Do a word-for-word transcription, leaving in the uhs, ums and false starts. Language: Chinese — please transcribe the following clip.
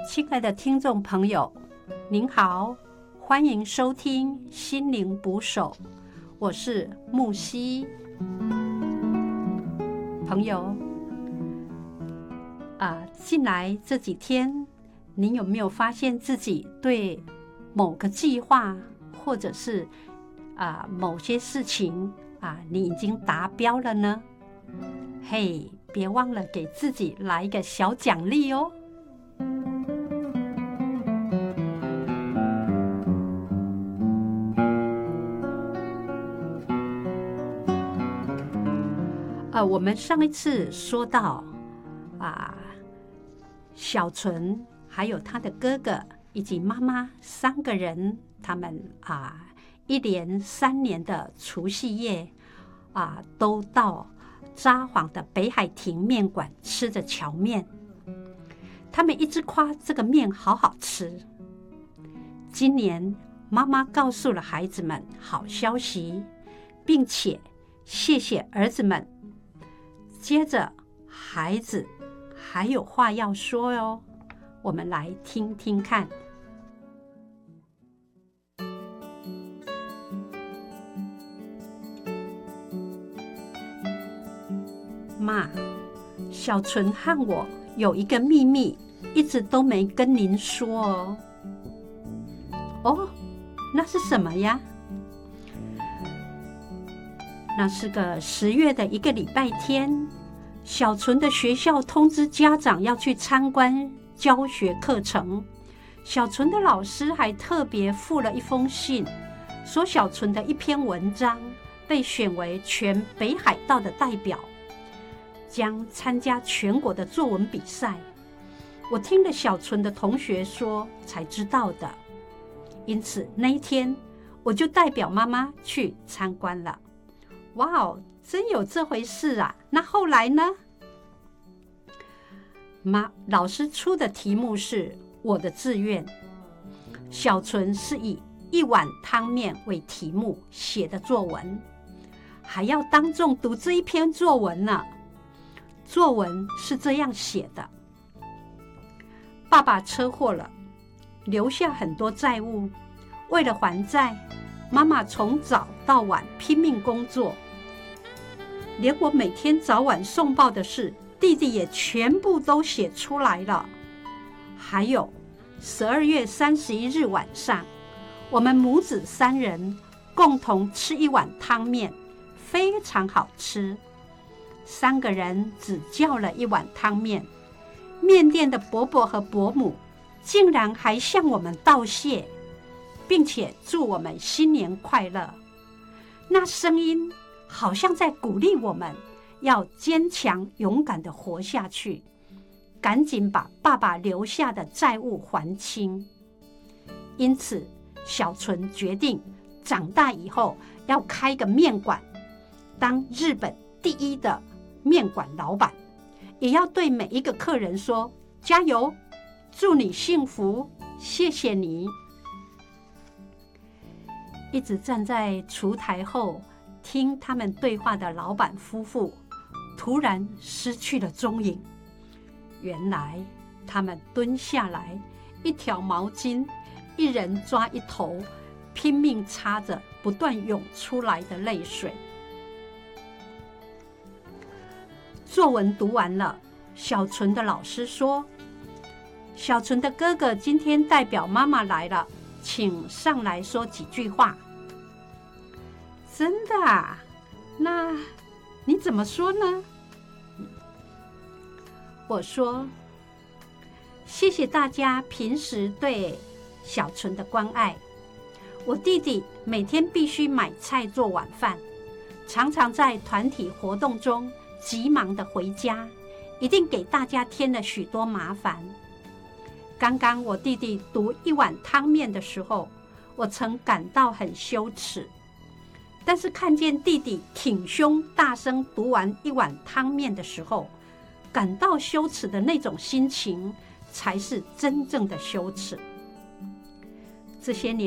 亲爱的听众朋友，您好，欢迎收听心灵捕手，我是木西。朋友啊，近来这几天，您有没有发现自己对某个计划，或者是啊某些事情啊，你已经达标了呢？嘿，别忘了给自己来一个小奖励哦。呃，我们上一次说到啊，小纯还有他的哥哥以及妈妈三个人，他们啊一连三年的除夕夜啊，都到札幌的北海亭面馆吃着荞面。他们一直夸这个面好好吃。今年妈妈告诉了孩子们好消息，并且谢谢儿子们。接着孩子还有话要说哦，我们来听听看。妈，小纯和我有一个秘密，一直都没跟您说哦。哦，那是什么呀？那是个十月的一个礼拜天，小纯的学校通知家长要去参观教学课程。小纯的老师还特别附了一封信，说小纯的一篇文章被选为全北海道的代表，将参加全国的作文比赛。我听了小纯的同学说才知道的，因此那一天我就代表妈妈去参观了。哇哦，真有这回事啊！那后来呢？妈，老师出的题目是我的志愿。小纯是以一碗汤面为题目写的作文，还要当众读这一篇作文呢。作文是这样写的：爸爸车祸了，留下很多债务，为了还债，妈妈从早到晚拼命工作，连我每天早晚送报的事，弟弟也全部都写出来了。还有十二月三十一日晚上，我们母子三人共同吃一碗汤面，非常好吃。三个人只叫了一碗汤面，面店的伯伯和伯母竟然还向我们道谢，并且祝我们新年快乐。那声音好像在鼓励我们要坚强勇敢地活下去，赶紧把爸爸留下的债务还清。因此小纯决定长大以后要开个面馆，当日本第一的面馆老板，也要对每一个客人说加油，祝你幸福，谢谢你。一直站在厨台后听他们对话的老板夫妇突然失去了踪影。原来他们蹲下来，一条毛巾，一人抓一头，拼命擦着不断涌出来的泪水。作文读完了，小纯的老师说，小纯的哥哥今天代表妈妈来了，请上来说几句话。真的啊？那你怎么说呢？我说，谢谢大家平时对小纯的关爱。我弟弟每天必须买菜做晚饭，常常在团体活动中急忙的回家，一定给大家添了许多麻烦。刚刚我弟弟读一碗汤面的时候，我曾感到很羞耻，但是看见弟弟挺胸大声读完一碗汤面的时候，感到羞耻的那种心情才是真正的羞耻。这些年